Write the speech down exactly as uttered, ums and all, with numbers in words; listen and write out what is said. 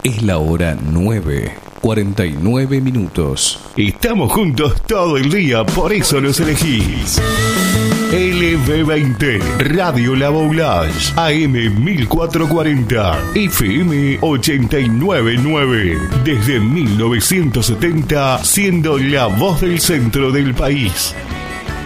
Es la hora nueve, cuarenta y nueve minutos. Estamos juntos todo el día, por eso los elegís. L V veinte, Radio La Boulage, A M mil cuatrocientos cuarenta, F M ochenta y nueve punto nueve. Desde mil novecientos setenta, siendo la voz del centro del país.